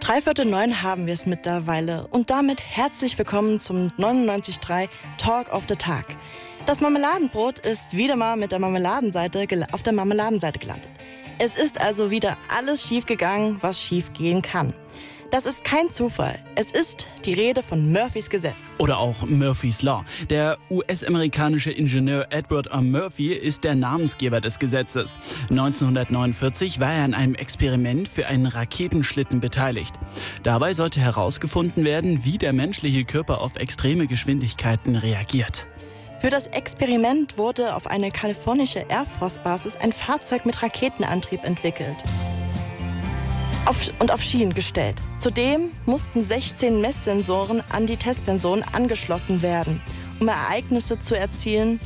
9:15 haben wir es mittlerweile und damit herzlich willkommen zum 99.3 Talk of the Tag. Das Marmeladenbrot ist wieder mal mit der Marmeladenseite auf der Marmeladenseite gelandet. Es ist also wieder alles schief gegangen, was schief gehen kann. Das ist kein Zufall. Es ist die Rede von Murphys Gesetz. Oder auch Murphys Law. Der US-amerikanische Ingenieur Edward R. Murphy ist der Namensgeber des Gesetzes. 1949 war er an einem Experiment für einen Raketenschlitten beteiligt. Dabei sollte herausgefunden werden, wie der menschliche Körper auf extreme Geschwindigkeiten reagiert. Für das Experiment wurde auf eine kalifornische Air Force-Basis ein Fahrzeug mit Raketenantrieb entwickelt und auf Schienen gestellt. Zudem mussten 16 Messsensoren an die Testperson angeschlossen werden. Um Ergebnisse zu erzielen,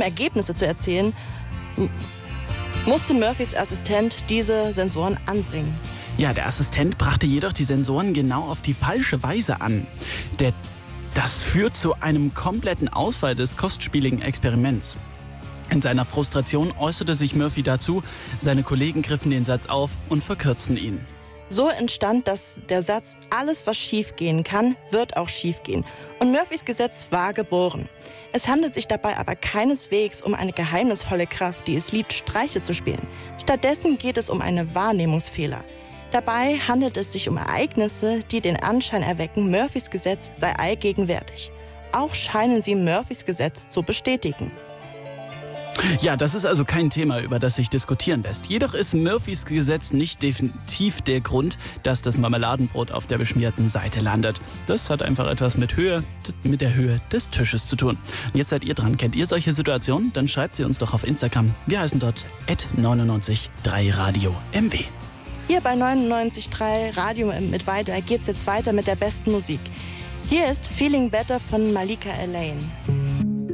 musste Murphys Assistent diese Sensoren anbringen. Ja, der Assistent brachte jedoch die Sensoren genau auf die falsche Weise an. Das führt zu einem kompletten Ausfall des kostspieligen Experiments. In seiner Frustration äußerte sich Murphy dazu, seine Kollegen griffen den Satz auf und verkürzten ihn. So entstand der Satz, alles was schief gehen kann, wird auch schief gehen. Und Murphys Gesetz war geboren. Es handelt sich dabei aber keineswegs um eine geheimnisvolle Kraft, die es liebt, Streiche zu spielen. Stattdessen geht es um einen Wahrnehmungsfehler. Dabei handelt es sich um Ereignisse, die den Anschein erwecken, Murphys Gesetz sei allgegenwärtig. Auch scheinen sie Murphys Gesetz zu bestätigen. Ja, das ist also kein Thema, über das sich diskutieren lässt. Jedoch ist Murphys Gesetz nicht definitiv der Grund, dass das Marmeladenbrot auf der beschmierten Seite landet. Das hat einfach etwas mit der Höhe des Tisches zu tun. Und jetzt seid ihr dran. Kennt ihr solche Situationen? Dann schreibt sie uns doch auf Instagram. Wir heißen dort @993radio MW. Hier bei 99.3 Radio mit weiter geht's jetzt weiter mit der besten Musik. Hier ist Feeling Better von Malika Alain.